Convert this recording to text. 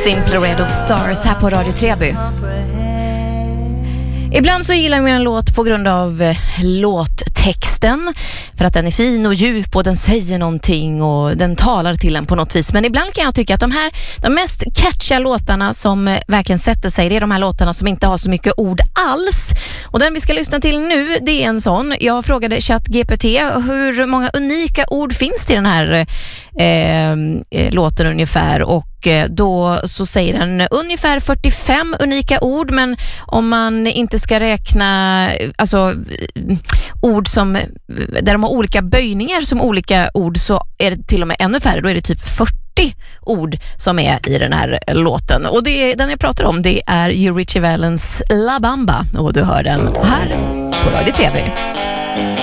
Simply Red och Stars här på Radio Treby. Ibland så gillar man en låt på grund av låttexten, för att den är fin och djup och den säger någonting och den talar till en på något vis. Men ibland kan jag tycka att de mest catchiga låtarna som verkligen sätter sig, det är de här låtarna som inte har så mycket ord alls. Och den vi ska lyssna till nu, det är en sån. Jag frågade ChatGPT hur många unika ord finns det i den här låten ungefär, och då så säger den ungefär 45 unika ord, men om man inte ska räkna alltså ord som där de har olika böjningar som olika ord, så är det till och med ännu färre. Då är det typ 40 ord som är i den här låten. Och den jag pratar om, det är Richie Valens La Bamba, och du hör den här på Radio Treby.